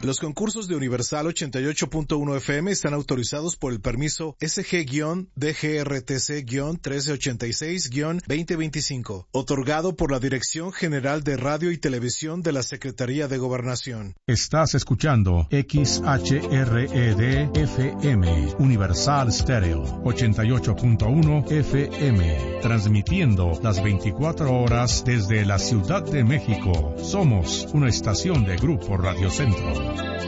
Los concursos de Universal 88.1 FM están autorizados por el permiso SG-DGRTC-1386-2025, otorgado por la Dirección General de Radio y Televisión de la Secretaría de Gobernación. Estás escuchando XHRED-FM, Universal Stereo, 88.1 FM, transmitiendo las 24 horas desde la Ciudad de México. Somos una estación de Grupo Radio Centro.